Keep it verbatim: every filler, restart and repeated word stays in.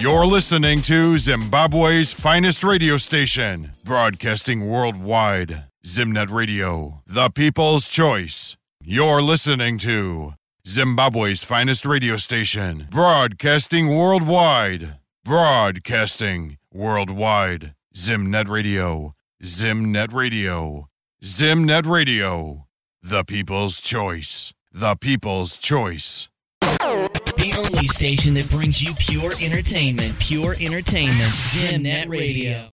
You're listening to Zimbabwe's finest radio station, broadcasting worldwide. Zimnet Radio, the people's choice. You're listening to Zimbabwe's finest radio station, broadcasting worldwide. Broadcasting worldwide. Zimnet Radio, Zimnet Radio, Zimnet Radio, the people's choice. The people's choice. The only station that brings you pure entertainment. Pure entertainment. Zimnet Radio.